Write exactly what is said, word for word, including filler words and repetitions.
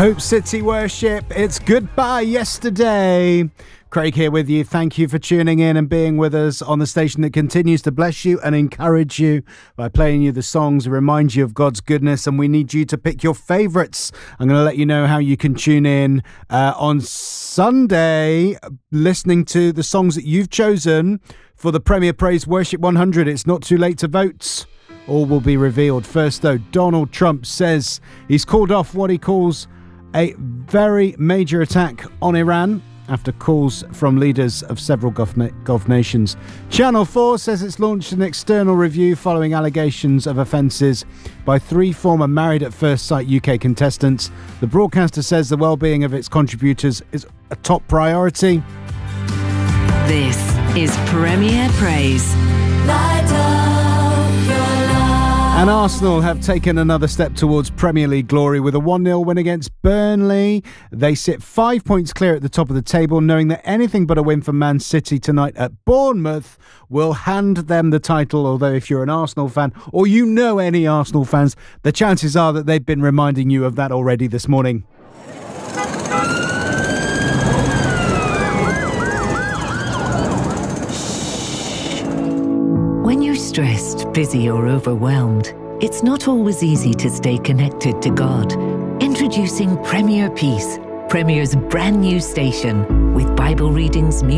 Hope City Worship, it's goodbye yesterday. Craig here with you. Thank you for tuning in and being with us on the station that continues to bless you and encourage you by playing you the songs that remind you of God's goodness. And we need you to pick your favourites. I'm going to let you know how you can tune in uh, on Sunday, listening to the songs that you've chosen for the Premier Praise Worship one hundred. It's not too late to vote. All will be revealed. First, though, Donald Trump says he's called off what he calls a very major attack on Iran after calls from leaders of several Gulf, Gulf nations. Channel four says it's launched an external review following allegations of offences by three former Married at First Sight U K contestants. The broadcaster says the well-being of its contributors is a top priority. This is Premier Praise. Light up your life. And Arsenal have taken another step towards Premier League glory with a one nil win against Burnley. They sit five points clear at the top of the table, knowing that anything but a win for Man City tonight at Bournemouth will hand them the title. Although if you're an Arsenal fan, or you know any Arsenal fans, the chances are that they've been reminding you of that already this morning. When you're stressed, busy or overwhelmed, it's not always easy to stay connected to God. Introducing Premier Peace, Premier's brand new station with Bible readings, music,